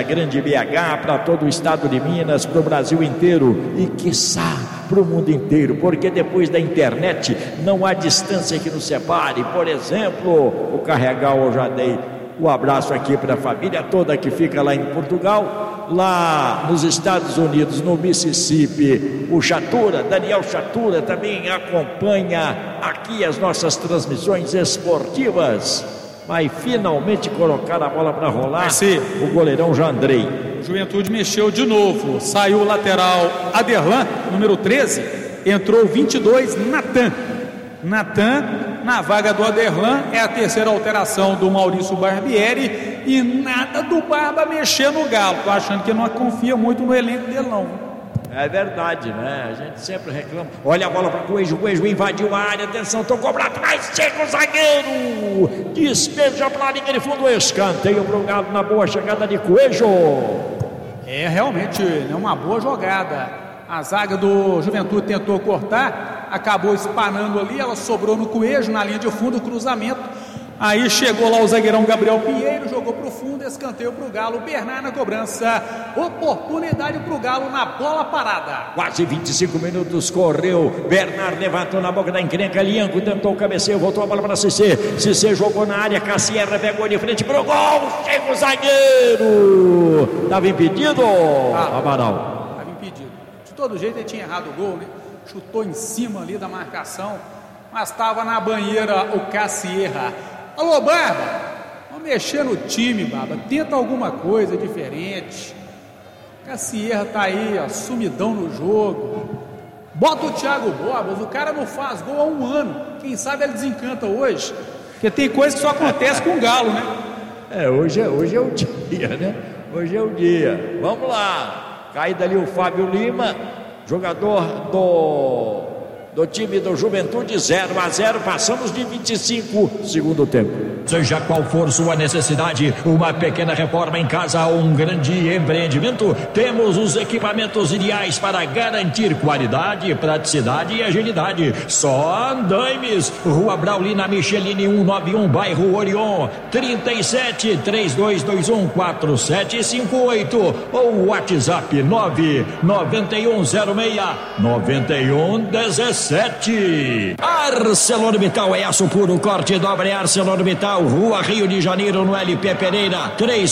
Grande BH, para todo o estado de Minas, para o Brasil inteiro e, quiçá, para o mundo inteiro, porque depois da internet não há distância que nos separe. Por exemplo, o Carregal, eu já dei o abraço aqui para a família toda que fica lá em Portugal, lá nos Estados Unidos, no Mississippi, o Chatura, Daniel Chatura também acompanha aqui as nossas transmissões esportivas. Vai finalmente colocar a bola para rolar o goleirão Jandrei. Juventude mexeu de novo, saiu o lateral Aderlan, número 13, entrou o 22, Natan, na vaga do Aderlan, é a terceira alteração do Maurício Barbieri, e nada do Barba mexer no Galo. Tô achando que não confia muito no elenco dele não. É verdade, né? A gente sempre reclama. Olha a bola para o Coelho invadiu a área, atenção, tocou para trás, chega o zagueiro, despeja para a linha de fundo, escanteio para o Galo na boa chegada de Coelho. É, realmente, é uma boa jogada. A zaga do Juventude tentou cortar, acabou espanando ali, ela sobrou no Coelho, na linha de fundo, cruzamento. Aí chegou lá o zagueirão Gabriel Pinheiro, jogou pro fundo, escanteio pro Galo, Bernard na cobrança, oportunidade pro Galo na bola parada. Quase 25 minutos, correu, Bernard levantou na boca da encrenca, Lianco tentou o cabeceio, voltou a bola para Cissé jogou na área, Cassierra pegou de frente pro gol, chega o zagueiro, estava impedido, Amaral. Estava impedido, de todo jeito ele tinha errado o gol, né? Chutou em cima ali da marcação, mas estava na banheira o Cassierra. Alô, Barba, vamos mexer no time, Barba, tenta alguma coisa diferente. Cassierra tá aí, ó, sumidão no jogo. Bota o Thiago Borbas, o cara não faz gol há um ano, quem sabe ele desencanta hoje, porque tem coisa que só acontece com o Galo, né? Hoje é o dia, né? Hoje é o dia. Vamos lá, cai dali o Fábio Lima, jogador do time do Juventude, 0-0, passamos de 25, segundo tempo. Seja qual for sua necessidade, uma pequena reforma em casa ou um grande empreendimento, temos os equipamentos ideais para garantir qualidade, praticidade e agilidade. Só Andaimes, Rua Braulina Michelini 191, bairro Orion, 37 3221 4758 ou WhatsApp 99106 9117. ArcelorMittal é aço puro, corte dobre ArcelorMittal, Rua Rio de Janeiro, no LP Pereira,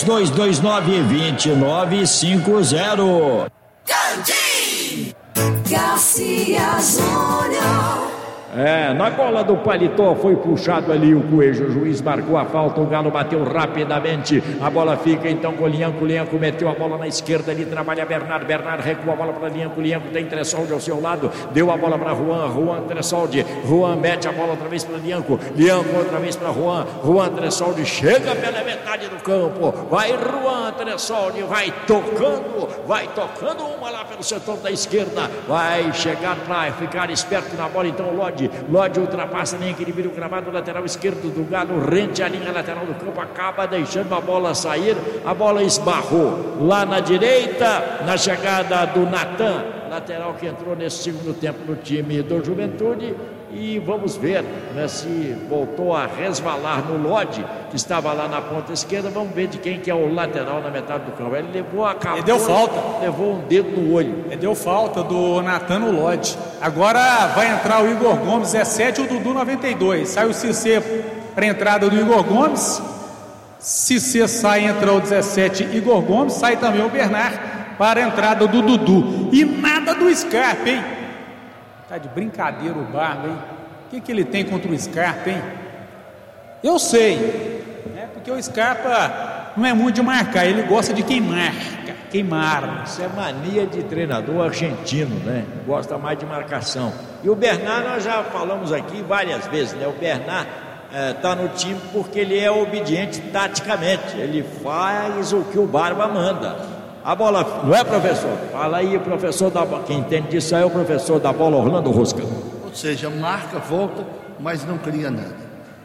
3229-2950. Candim! Garcia Júnior. Na bola do paletó foi puxado ali o Coelho, o juiz marcou a falta, o Galo bateu rapidamente, a bola fica então com o Lianco meteu a bola na esquerda ali, trabalha Bernard recua a bola para Lianco tem Tressoldi ao seu lado, deu a bola para Juan Tressoldi, Juan mete a bola outra vez para Lianco outra vez para Juan Tressoldi, chega pela metade do campo, vai Juan Tressoldi, vai tocando uma lá pelo setor da esquerda, vai chegar para ficar esperto na bola, então o Lodi ultrapassa a linha que ele vira o gramado lateral esquerdo do Galo, rente a linha lateral do campo, acaba deixando a bola sair, a bola esbarrou lá na direita, na chegada do Natan, lateral que entrou nesse segundo tempo no time do Juventude, e vamos ver, né, se voltou a resvalar no Lodi, que estava lá na ponta esquerda. Vamos ver de quem que é o lateral na metade do campo. Ele levou a cabeça, deu falta, levou um dedo no olho. Deu falta do Natan no Lodi. Agora vai entrar o Igor Gomes, 17, o Dudu 92. Sai o Cissé para a entrada do Igor Gomes. Cissé sai, entra o 17 Igor Gomes, sai também o Bernard para a entrada do Dudu. E nada do Scarpa, hein? Tá de brincadeira o Barba, hein? O que ele tem contra o Scarpa, hein? Eu sei, né? Porque o Scarpa não é muito de marcar, ele gosta de queimar. Isso é mania de treinador argentino, né? Gosta mais de marcação. E o Bernard, nós já falamos aqui várias vezes, né? O Bernard está no time porque ele é obediente taticamente, ele faz o que o Barba manda. A bola, não é, professor? Fala aí, professor da bola. Quem entende disso é o professor da bola, Orlando Rosca. Ou seja, marca, volta, mas não cria nada.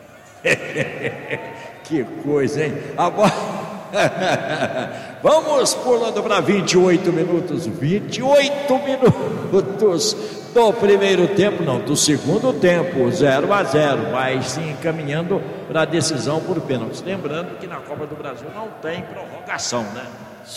Que coisa, hein? A bola... Vamos pulando para 28 minutos. 28 minutos do primeiro tempo, não, do segundo tempo, 0-0. Vai se encaminhando para a decisão por pênaltis. Lembrando que na Copa do Brasil não tem prorrogação, né?